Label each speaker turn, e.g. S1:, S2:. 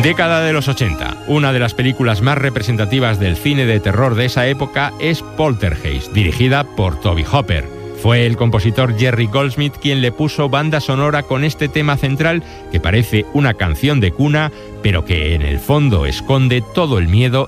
S1: Década de los 80. Una de las películas más representativas del cine de terror de esa época es Poltergeist, dirigida por Tobe Hooper. Fue el compositor Jerry Goldsmith quien le puso banda sonora con este tema central que parece una canción de cuna, pero que en el fondo esconde todo el miedo